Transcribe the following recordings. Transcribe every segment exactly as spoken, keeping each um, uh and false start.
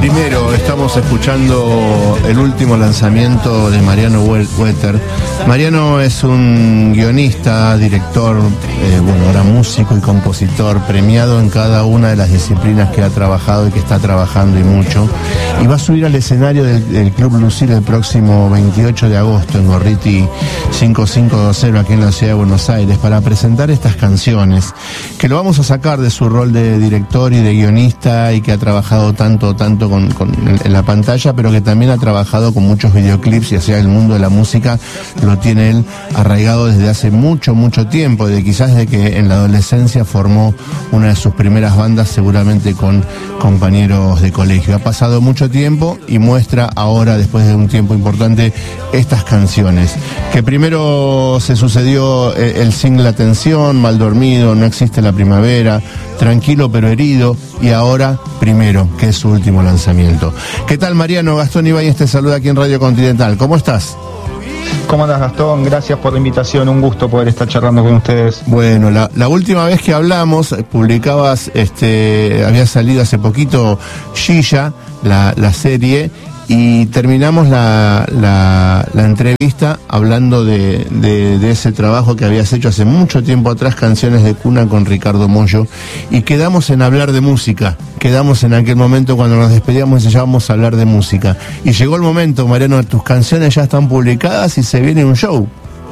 Primero, estamos escuchando el último lanzamiento de Mariano Wetter. Mariano es un guionista, director, eh, bueno, ahora músico y compositor, premiado en cada una de las disciplinas que ha trabajado y que está trabajando y mucho. Y va a subir al escenario del, del Club Lucil el próximo veintiocho de agosto en Gorriti cinco cinco dos cero aquí en la ciudad de Buenos Aires para presentar estas canciones, que lo vamos a sacar de su rol de director y de guionista y que ha trabajado tanto, tanto con, con en la pantalla, pero que también ha trabajado con muchos videoclips y hacia el mundo de la música lo tiene él arraigado desde hace mucho, mucho tiempo, de quizás de que en la adolescencia formó una de sus primeras bandas, seguramente con compañeros de colegio. Ha pasado mucho tiempo y muestra ahora, después de un tiempo importante, estas canciones, que primero se sucedió el single Atención, Mal Dormido, No Existe la Primavera, Tranquilo pero Herido, y ahora Primero, que es su último lanzamiento. ¿Qué tal, Mariano? Gastón Ibáñez te saluda aquí en Radio Continental. ¿Cómo estás? ¿Cómo andas, Gastón? Gracias por la invitación, un gusto poder estar charlando con ustedes. Bueno, la, la última vez que hablamos, publicabas, este, había salido hace poquito Gilla, la, la serie, y terminamos la, la, la entrevista hablando de, de, de ese trabajo que habías hecho hace mucho tiempo atrás, Canciones de Cuna con Ricardo Mollo, y quedamos en hablar de música, quedamos en aquel momento cuando nos despedíamos y ya vamos a hablar de música, y llegó el momento, Mariano, tus canciones ya están publicadas y se viene un show.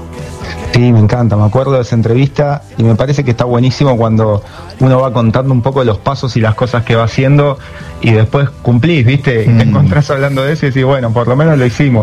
Sí, me encanta, me acuerdo de esa entrevista y me parece que está buenísimo cuando uno va contando un poco de los pasos y las cosas que va haciendo y después cumplís, ¿viste? Y te mm. encontrás hablando de eso y decís, bueno, por lo menos lo hicimos.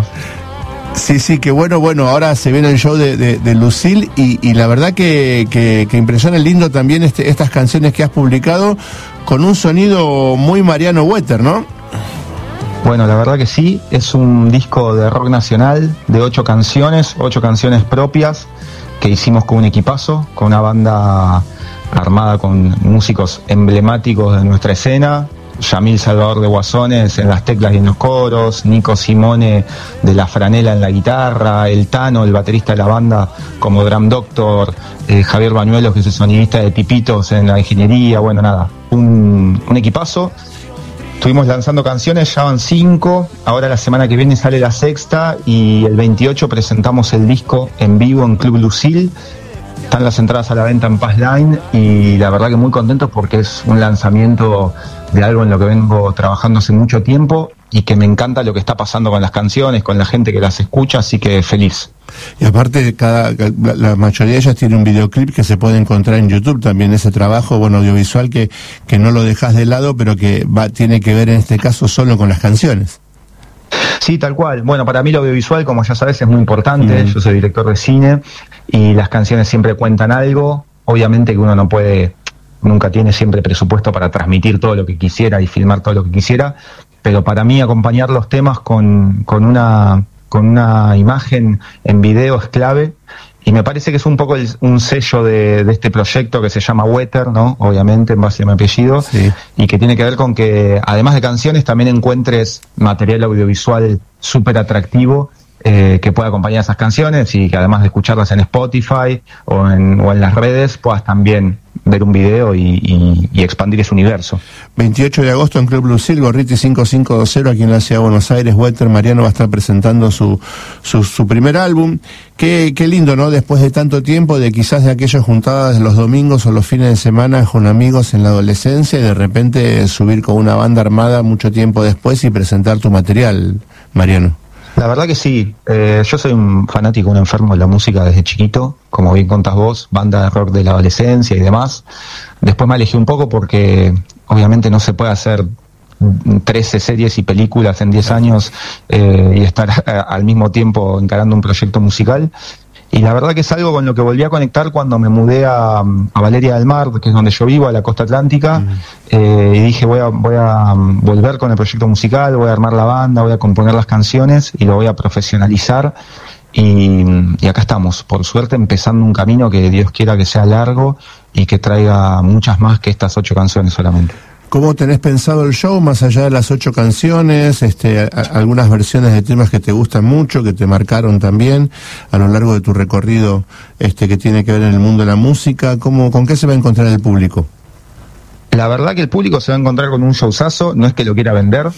Sí, sí, que bueno, bueno, ahora se viene el show de, de, de Lucil y, y la verdad que, que, que impresiona lindo también este, estas canciones que has publicado con un sonido muy Mariano Wetter, ¿no? Bueno, la verdad que sí, es un disco de rock nacional de ocho canciones, ocho canciones propias que hicimos con un equipazo, con una banda armada con músicos emblemáticos de nuestra escena, Yamil Salvador de Guasones en las teclas y en los coros, Nico Simone de La Franela en la guitarra, el Tano, el baterista de la banda como Drum Doctor, eh, Javier Bañuelos, que es el sonidista de Tipitos en la ingeniería, bueno, nada, un, un equipazo. Estuvimos lanzando canciones, ya van cinco, ahora la semana que viene sale la sexta y el veintiocho presentamos el disco en vivo en Club Lucil. Están las entradas a la venta en Passline y la verdad que muy contentos porque es un lanzamiento de algo en lo que vengo trabajando hace mucho tiempo y que me encanta lo que está pasando con las canciones, con la gente que las escucha, así que feliz. Y aparte, cada, la mayoría de ellas tiene un videoclip que se puede encontrar en YouTube también, ese trabajo, bueno, audiovisual que, que no lo dejas de lado, pero que va, tiene que ver en este caso solo con las canciones. Sí, tal cual. Bueno, para mí lo audiovisual, como ya sabes, es muy importante. Mm. Yo soy director de cine y las canciones siempre cuentan algo. Obviamente que uno no puede, nunca tiene siempre presupuesto para transmitir todo lo que quisiera y filmar todo lo que quisiera, pero para mí acompañar los temas con, con una... con una imagen en video es clave y me parece que es un poco el, un sello de, de este proyecto que se llama Wetter, ¿no? Obviamente en base a mi apellido, sí. Y que tiene que ver con que además de canciones también encuentres material audiovisual súper atractivo eh, que pueda acompañar esas canciones y que además de escucharlas en Spotify o en, o en las redes puedas también ver un video y, y, y expandir ese universo. veintiocho de agosto en Club Lucil, Gorriti cinco cinco dos cero aquí en la ciudad de Buenos Aires. Wetter, Mariano va a estar presentando su, su, su primer álbum. Qué, qué lindo, ¿no? Después de tanto tiempo, de quizás de aquellas juntadas los domingos o los fines de semana con amigos en la adolescencia y de repente subir con una banda armada mucho tiempo después y presentar tu material, Mariano. La verdad que sí, eh, yo soy un fanático, un enfermo de la música desde chiquito, como bien contás vos, banda de rock de la adolescencia y demás. Después me alejé un poco porque obviamente no se puede hacer trece series y películas en diez años eh, y estar a, al mismo tiempo encarando un proyecto musical. Y la verdad que es algo con lo que volví a conectar cuando me mudé a, a Valeria del Mar, que es donde yo vivo, a la costa atlántica, mm. eh, y dije voy a, voy a volver con el proyecto musical, voy a armar la banda, voy a componer las canciones y lo voy a profesionalizar. Y, y acá estamos, por suerte empezando un camino que Dios quiera que sea largo y que traiga muchas más que estas ocho canciones solamente. ¿Cómo tenés pensado el show, más allá de las ocho canciones, este, a, algunas versiones de temas que te gustan mucho, que te marcaron también a lo largo de tu recorrido este, que tiene que ver en el mundo de la música? ¿Cómo, ¿Con qué se va a encontrar el público? La verdad que el público se va a encontrar con un showzazo, no es que lo quiera vender,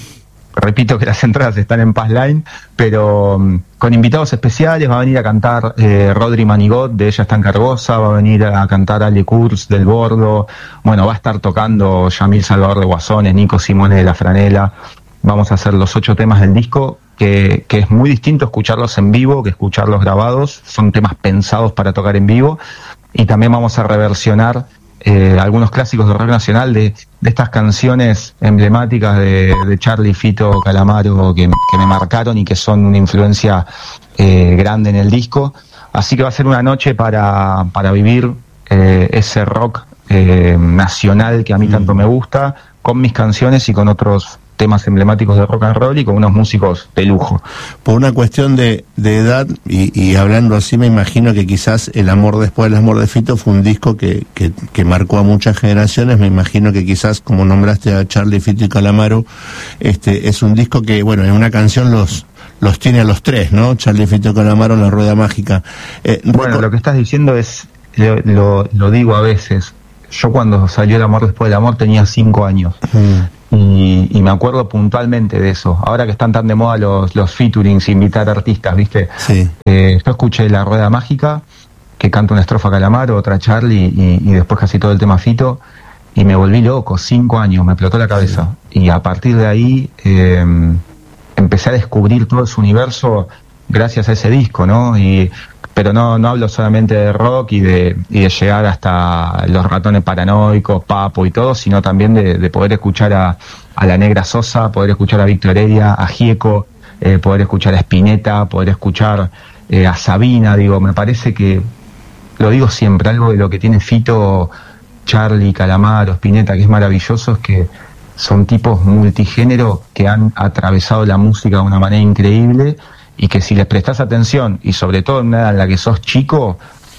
repito que las entradas están en Paz Line, pero um, con invitados especiales. Va a venir a cantar eh, Rodri Manigot de Ella está en Cargosa, va a venir a cantar Ale Kurz del Bordo, bueno, va a estar tocando Yamil Salvador de Guasones, Nico Simone de La Franela. Vamos a hacer los ocho temas del disco, que, que es muy distinto escucharlos en vivo que escucharlos grabados. Son temas pensados para tocar en vivo, y también vamos a reversionar eh, algunos clásicos de rock nacional, de, de estas canciones emblemáticas de, de Charly, Fito, Calamaro, que, que me marcaron y que son una influencia eh, grande en el disco. Así que va a ser una noche para, para vivir eh, ese rock eh, nacional que a mí mm. tanto me gusta, con mis canciones y con otros temas emblemáticos de rock and roll y con unos músicos de lujo. Por una cuestión de, de edad, y, y hablando así, me imagino que quizás El amor después del amor de Fito fue un disco que, que, que marcó a muchas generaciones. Me imagino que quizás, como nombraste a Charly, Fito y Calamaro, este es un disco que, bueno, en una canción los los tiene a los tres, ¿no? Charly, Fito y Calamaro, La Rueda Mágica. Eh, bueno, lo que estás diciendo es, lo, lo, lo digo a veces, yo cuando salió El amor después del amor tenía cinco años. Mm. Y, y me acuerdo puntualmente de eso. Ahora que están tan de moda los, los featurings, invitar artistas, ¿viste? Sí. Eh, yo escuché La Rueda Mágica, que canta una estrofa Calamaro, otra Charly, y, y después casi todo el tema Fito, y me volví loco, cinco años, me explotó la cabeza. Sí. Y a partir de ahí eh, empecé a descubrir todo su universo gracias a ese disco, ¿no? Y pero no no hablo solamente de rock y de y de llegar hasta Los Ratones Paranoicos, Papo y todo, sino también de, de poder escuchar a, a La Negra Sosa, poder escuchar a Víctor Heredia, a Gieco, eh, poder escuchar a Spinetta, poder escuchar eh, a Sabina. Digo, me parece que, lo digo siempre, algo de lo que tiene Fito, Charly, Calamaro, Spinetta, que es maravilloso, es que son tipos multigénero que han atravesado la música de una manera increíble, y que si les prestás atención, y sobre todo en una edad en la que sos chico,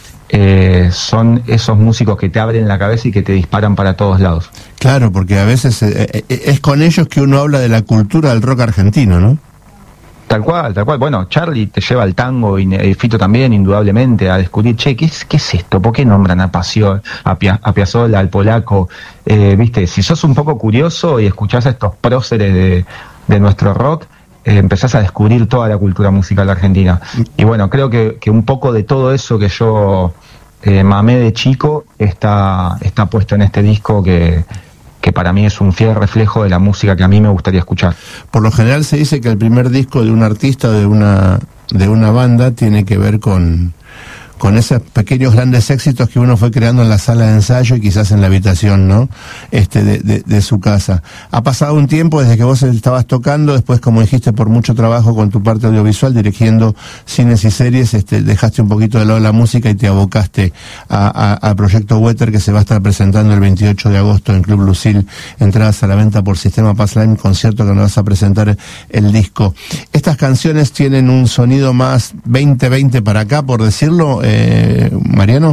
eh, son esos músicos que te abren la cabeza y que te disparan para todos lados. Claro, porque a veces eh, es con ellos que uno habla de la cultura del rock argentino, ¿no? Tal cual, tal cual. Bueno, Charly te lleva al tango, y, y Fito también, indudablemente, a descubrir, che, ¿qué es, qué es esto? ¿Por qué nombran a Pasio, a, Pia, a Piazzolla, al polaco? Eh, Viste, si sos un poco curioso y escuchás a estos próceres de, de nuestro rock, Eh, empezás a descubrir toda la cultura musical argentina. Y bueno, creo que, que un poco de todo eso que yo eh, mamé de chico está, está puesto en este disco, que, que para mí es un fiel reflejo de la música que a mí me gustaría escuchar. Por lo general se dice que el primer disco de un artista o de una, de una banda tiene que ver con con esos pequeños grandes éxitos que uno fue creando en la sala de ensayo y quizás en la habitación, ¿no? Este, de, de, de su casa. Ha pasado un tiempo desde que vos estabas tocando, después, como dijiste, por mucho trabajo con tu parte audiovisual, dirigiendo cines y series, este, dejaste un poquito de lado la música y te abocaste al proyecto Wetter, que se va a estar presentando el veintiocho de agosto en Club Lucil, entradas a la venta por Sistema Paz Line, concierto que nos vas a presentar el disco. Estas canciones tienen un sonido más veinte veinte para acá, por decirlo, Eh, Mariano.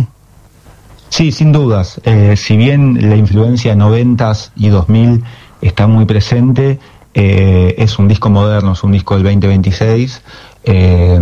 Sí, sin dudas. Eh, si bien la influencia noventas y dos mil está muy presente, eh, es un disco moderno, es un disco del veinte veintiséis, eh,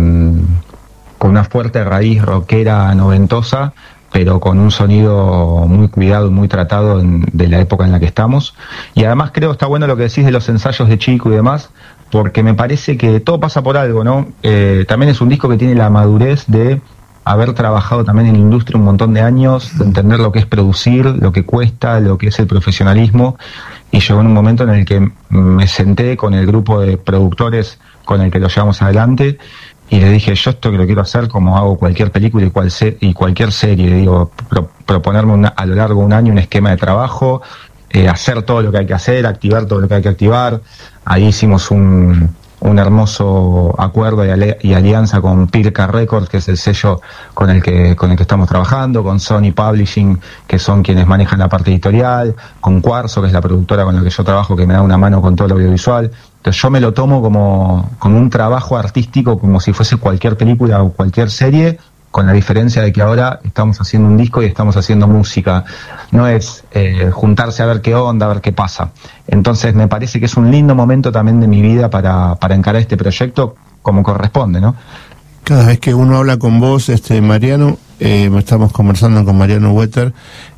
con una fuerte raíz rockera noventosa, pero con un sonido muy cuidado y muy tratado en, de la época en la que estamos. Y además creo que está bueno lo que decís de los ensayos de chico y demás, porque me parece que todo pasa por algo, ¿no? Eh, también es un disco que tiene la madurez de haber trabajado también en la industria un montón de años, de entender lo que es producir, lo que cuesta, lo que es el profesionalismo, y llegó en un momento en el que me senté con el grupo de productores con el que lo llevamos adelante, y le dije, yo esto que lo quiero hacer como hago cualquier película y, cual se, y cualquier serie, digo, pro, proponerme una, a lo largo de un año un esquema de trabajo, eh, hacer todo lo que hay que hacer, activar todo lo que hay que activar. Ahí hicimos un... un hermoso acuerdo y, ale- y alianza con Pirca Records, que es el sello con el que con el que estamos trabajando, con Sony Publishing, que son quienes manejan la parte editorial, con Cuarzo, que es la productora con la que yo trabajo, que me da una mano con todo lo audiovisual. Entonces yo me lo tomo como, como un trabajo artístico, como si fuese cualquier película o cualquier serie, con la diferencia de que ahora estamos haciendo un disco y estamos haciendo música. No es eh, juntarse a ver qué onda, a ver qué pasa. Entonces me parece que es un lindo momento también de mi vida para, para encarar este proyecto como corresponde, ¿no? Cada vez que uno habla con vos, este Mariano, eh, estamos conversando con Mariano Wetter,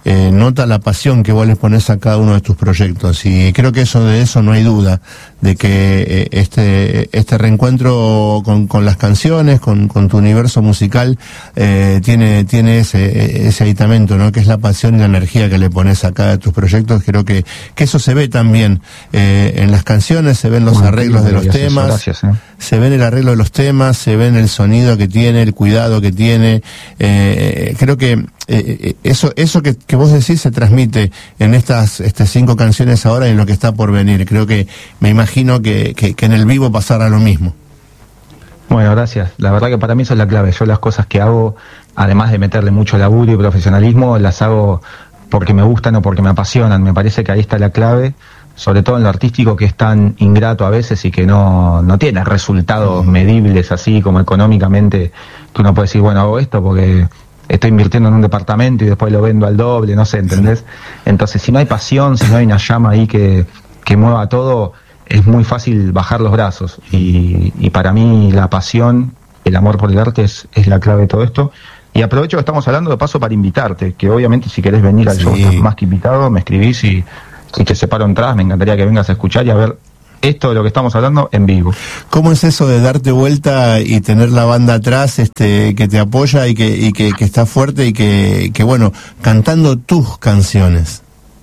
eh, nota la pasión que vos les pones a cada uno de tus proyectos, y creo que eso de eso no hay duda, de que eh, este este reencuentro con, con las canciones, con, con tu universo musical, eh, tiene tiene ese ese aditamento, ¿no? Que es la pasión y la energía que le pones a cada de tus proyectos. Creo que, que eso se ve también eh, en las canciones, se ven los bueno, arreglos de los temas, gracias, eh. se ve en el arreglo de los temas, se ve en el sonido que tiene, el cuidado que tiene. Eh, creo que eh, eso eso que, que vos decís se transmite en estas, estas cinco canciones ahora y en lo que está por venir. Creo que me imagino que, que, que en el vivo pasará lo mismo. Bueno, gracias. La verdad que para mí eso es la clave. Yo las cosas que hago, además de meterle mucho laburo y profesionalismo, las hago porque me gustan o porque me apasionan. Me parece que ahí está la clave, sobre todo en lo artístico, que es tan ingrato a veces y que no, no tiene resultados medibles así como económicamente, que uno puede decir, bueno, hago esto porque estoy invirtiendo en un departamento y después lo vendo al doble, no sé, ¿entendés? Entonces, si no hay pasión, si no hay una llama ahí que, que mueva todo, es muy fácil bajar los brazos. Y, y para mí la pasión, el amor por el arte es, es la clave de todo esto. Y aprovecho que estamos hablando de paso para invitarte, que obviamente si querés venir al sí. show estás más que invitado, me escribís y, y te separo entradas, me encantaría que vengas a escuchar y a ver esto de lo que estamos hablando en vivo. ¿Cómo es eso de darte vuelta y tener la banda atrás, este, que te apoya y que, y que, que está fuerte y que, que, bueno, cantando tus canciones?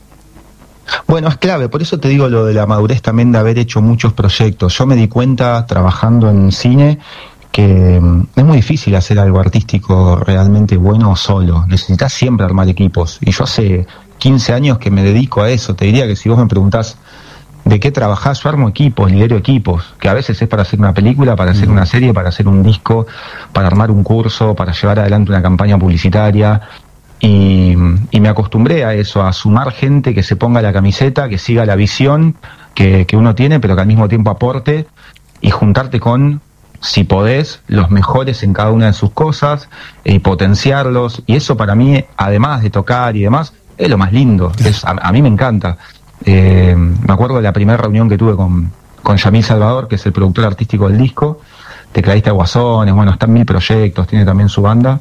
Bueno, es clave, por eso te digo lo de la madurez también de haber hecho muchos proyectos. Yo me di cuenta trabajando en cine que es muy difícil hacer algo artístico realmente bueno solo. Necesitas siempre armar equipos. Y yo hace quince años que me dedico a eso. Te diría que si vos me preguntás ¿de qué trabajás? Yo armo equipos, lidero equipos, que a veces es para hacer una película, para hacer una serie, para hacer un disco, para armar un curso, para llevar adelante una campaña publicitaria. Y, y me acostumbré a eso, a sumar gente que se ponga la camiseta, que siga la visión que, que uno tiene, pero que al mismo tiempo aporte, y juntarte con, si podés, los mejores en cada una de sus cosas, y potenciarlos. Y eso para mí, además de tocar y demás, es lo más lindo. Es, a, a mí me encanta. Eh, me acuerdo de la primera reunión que tuve con, con Yamil Salvador, que es el productor artístico del disco, tecladista de Guasones, bueno, está en mil proyectos, tiene también su banda.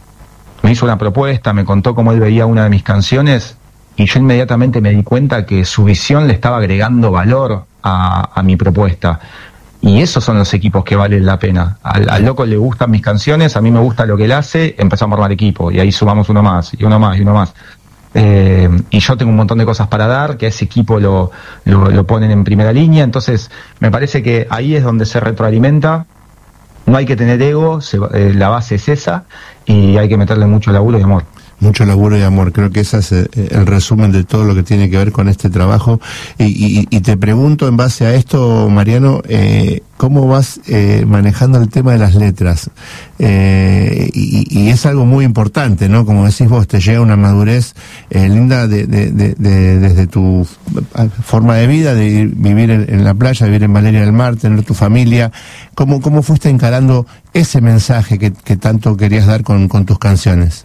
Me hizo una propuesta, me contó cómo él veía una de mis canciones y yo inmediatamente me di cuenta que su visión le estaba agregando valor a, a mi propuesta. Y esos son los equipos que valen la pena. Al, al loco le gustan mis canciones, a mí me gusta lo que él hace, empezamos a armar equipo y ahí sumamos uno más, y uno más, y uno más. Eh, y yo tengo un montón de cosas para dar, que a ese equipo lo, lo, lo ponen en primera línea, entonces me parece que ahí es donde se retroalimenta. No hay que tener ego, se, eh, la base es esa, y hay que meterle mucho laburo y amor. Mucho laburo y amor, creo que ese es el resumen de todo lo que tiene que ver con este trabajo. Y, y, y te pregunto en base a esto, Mariano, eh, ¿cómo vas eh, manejando el tema de las letras? Eh, y, y es algo muy importante, ¿no? Como decís vos, te llega una madurez eh, linda de, de, de, de, desde tu forma de vida, de ir, vivir en, en la playa, vivir en Valeria del Mar, tener tu familia. ¿Cómo, cómo fuiste encarando ese mensaje que, que tanto querías dar con, con tus canciones?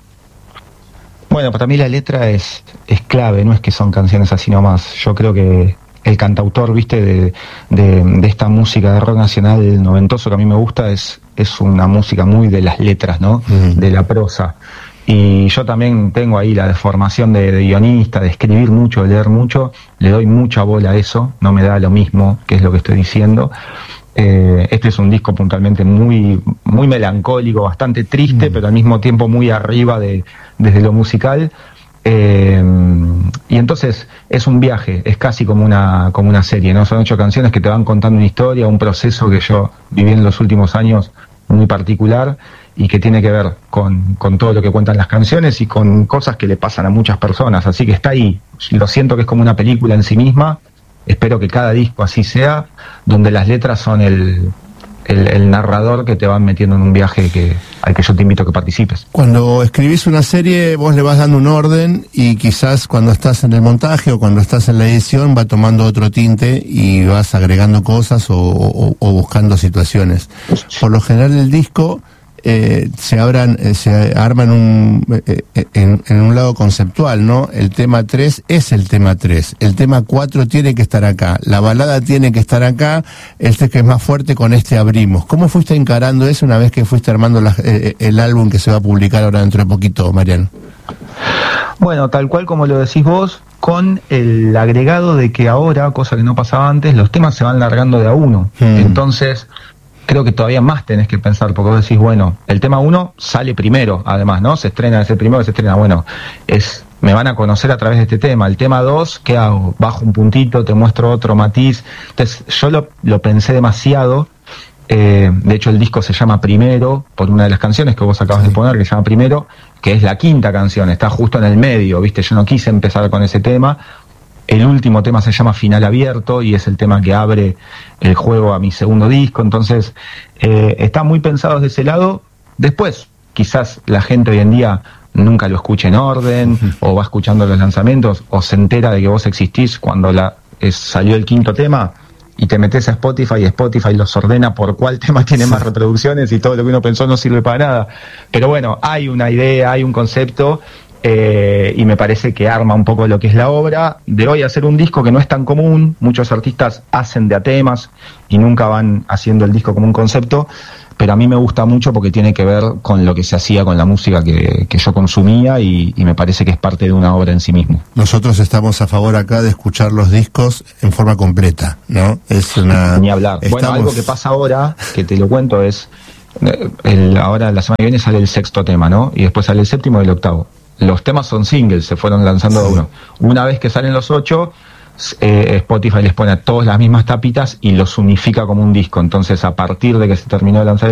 Bueno, para mí la letra es, es clave, no es que son canciones así nomás. Yo creo que el cantautor, viste, de, de, de esta música de rock nacional noventoso que a mí me gusta, es, es una música muy de las letras, ¿no? Mm. De la prosa. Y yo también tengo ahí la deformación de, de guionista, de escribir mucho, de leer mucho. Le doy mucha bola a eso, no me da lo mismo, que es lo que estoy diciendo. Eh, este es un disco puntualmente muy muy melancólico, bastante triste, mm. pero al mismo tiempo muy arriba de desde lo musical. Eh, y entonces es un viaje, es casi como una como una serie, ¿no? Son ocho canciones que te van contando una historia, un proceso que yo viví en los últimos años muy particular y que tiene que ver con, con todo lo que cuentan las canciones y con cosas que le pasan a muchas personas. Así que está ahí. Lo siento que es como una película en sí misma. Espero que cada disco así sea, donde las letras son el, el, el narrador que te van metiendo en un viaje que, al que yo te invito a que participes. Cuando escribís una serie, vos le vas dando un orden y quizás cuando estás en el montaje o cuando estás en la edición va tomando otro tinte y vas agregando cosas o, o, o buscando situaciones. Por lo general el disco eh, se abran, eh, se arman un, eh, en, en un lado conceptual, ¿no? El tema tres es el tema tres, el tema cuatro tiene que estar acá, la balada tiene que estar acá, este que es más fuerte, con este abrimos. ¿Cómo fuiste encarando eso una vez que fuiste armando la, eh, el álbum que se va a publicar ahora dentro de poquito, Mariano? Bueno, tal cual como lo decís vos, con el agregado de que ahora, cosa que no pasaba antes, los temas se van largando de a uno. Hmm. Entonces, creo que todavía más tenés que pensar, porque vos decís, bueno, el tema uno sale primero, además, ¿no? Se estrena, es el primero que se estrena, bueno, es, me van a conocer a través de este tema. El tema dos, ¿qué hago? Bajo un puntito, te muestro otro matiz. Entonces, yo lo, lo pensé demasiado. Eh, de hecho, el disco se llama Primero, por una de las canciones que vos acabas sí. de poner, que se llama Primero, que es la quinta canción, está justo en el medio, ¿viste? Yo no quise empezar con ese tema. El último tema se llama Final Abierto y es el tema que abre el juego a mi segundo disco. Entonces, eh, está muy pensado desde ese lado. Después, quizás la gente hoy en día nunca lo escuche en orden, uh-huh. o va escuchando los lanzamientos, o se entera de que vos existís cuando la, es, salió el quinto tema, y te metes a Spotify y Spotify los ordena por cuál tema tiene más reproducciones y todo lo que uno pensó no sirve para nada. Pero bueno, hay una idea, hay un concepto, eh, y me parece que arma un poco lo que es la obra. De hoy hacer un disco que no es tan común, muchos artistas hacen de a temas y nunca van haciendo el disco como un concepto, pero a mí me gusta mucho porque tiene que ver con lo que se hacía con la música que, que yo consumía y, y me parece que es parte de una obra en sí mismo. Nosotros estamos a favor acá de escuchar los discos en forma completa, ¿no? Es una... Ni hablar. Estamos... Bueno, algo que pasa ahora, que te lo cuento, es el, ahora la semana que viene sale el sexto tema, ¿no? Y después sale el séptimo y el octavo. Los temas son singles, se fueron lanzando sí. a uno. Una vez que salen los ocho... Eh, Spotify les pone a todas las mismas tapitas y los unifica como un disco. Entonces, a partir de que se terminó de lanzar